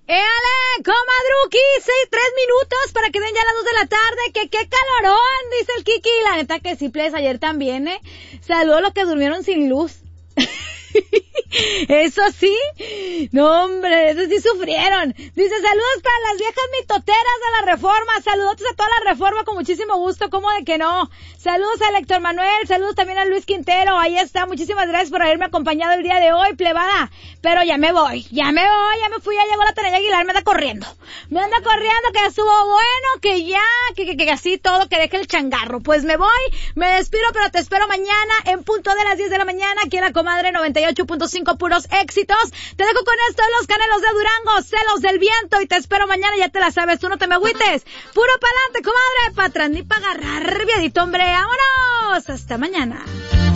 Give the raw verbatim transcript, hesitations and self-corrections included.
¡Éale, comadruki! Seis, tres minutos para que den ya las dos de la tarde. ¡Que qué calorón! Dice el Kiki. La neta que sí, please, ayer también, ¿eh? Saludos a los que durmieron sin luz. Eso sí, no hombre, eso sí sufrieron. Dice, saludos para las viejas mitoteras de la Reforma, saludos a toda la Reforma con muchísimo gusto, ¿cómo de que no? Saludos a Héctor Manuel, saludos también a Luis Quintero, ahí está, muchísimas gracias por haberme acompañado el día de hoy, plebada, pero ya me voy, ya me voy, ya me fui, ya llegó la Tonaya Aguilar, me anda corriendo, me anda corriendo, que ya estuvo bueno, que ya, que, que, que así todo, que deje el changarro, pues me voy, me despido, pero te espero mañana en punto de las diez de la mañana, aquí en la Comadre noventa y ocho punto cinco, puros éxitos. Te dejo con esto, los Canelos de Durango, Celos del Viento, y te espero mañana, ya te la sabes, tú no te me agüites. Puro pa'lante, comadre, pa' atrás ni pa' agarrar, viadito, hombre, vámonos, hasta mañana.